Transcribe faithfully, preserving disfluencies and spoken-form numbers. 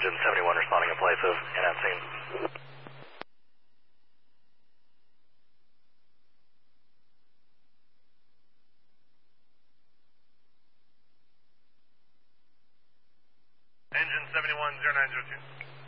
Engine seventy-one responding in place of and at scene. Engine seventy-one, zero nine zero two.